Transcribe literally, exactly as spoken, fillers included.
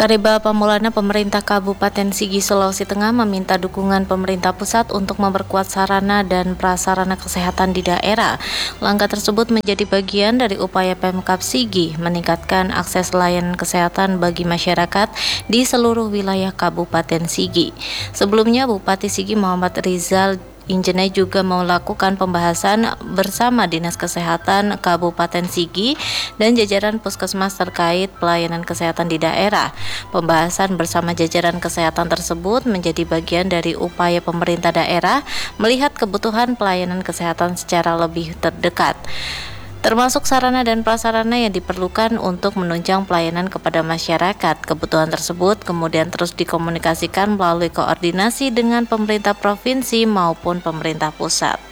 Kariba Pamulana, pemerintah Kabupaten Sigi, Sulawesi Tengah meminta dukungan pemerintah pusat untuk memperkuat sarana dan prasarana kesehatan di daerah. Langkah tersebut menjadi bagian dari upaya Pemkab Sigi meningkatkan akses layanan kesehatan bagi masyarakat di seluruh wilayah Kabupaten Sigi. Sebelumnya, Bupati Sigi Muhammad Rizal Injene juga melakukan pembahasan bersama Dinas Kesehatan Kabupaten Sigi dan jajaran puskesmas terkait pelayanan kesehatan di daerah. Pembahasan bersama jajaran kesehatan tersebut menjadi bagian dari upaya pemerintah daerah melihat kebutuhan pelayanan kesehatan secara lebih terdekat, termasuk sarana dan prasarana yang diperlukan untuk menunjang pelayanan kepada masyarakat. Kebutuhan tersebut kemudian terus dikomunikasikan melalui koordinasi dengan pemerintah provinsi maupun pemerintah pusat.